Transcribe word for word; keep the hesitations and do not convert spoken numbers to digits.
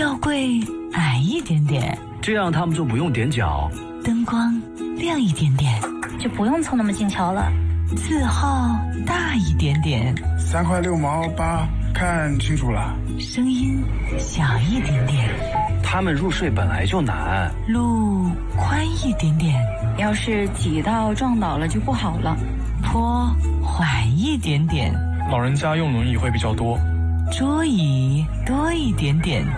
吊柜矮一点点， 这样他们就不用踮脚。 灯光亮一点点， 就不用凑那么近瞧了。 字号大一点点， 三块六毛八，看清楚了。 声音小一点点， 他们入睡本来就难。 路宽一点点， 要是挤到撞倒了就不好了。 坡缓一点点， 老人家用轮椅会比较多。 桌椅多一点点。